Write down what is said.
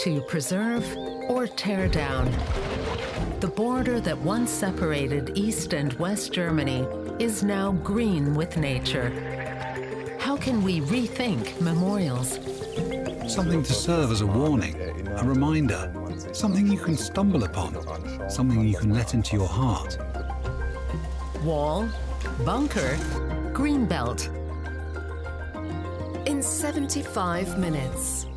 to preserve or tear down. The border that once separated East and West Germany is now green with nature. How can we rethink memorials? Something to serve as a warning, a reminder, something you can stumble upon, something you can let into your heart. Wall, bunker, greenbelt. In 75 minutes.